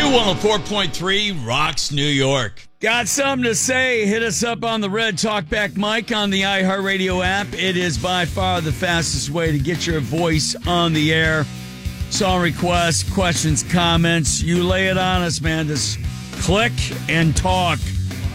104.3 Rocks New York. Got something to say? Hit us up on the Red Talkback mic on the iHeartRadio app. It is by far the fastest way to get your voice on the air. Song requests, questions, comments. You lay it on us, man. Just click and talk.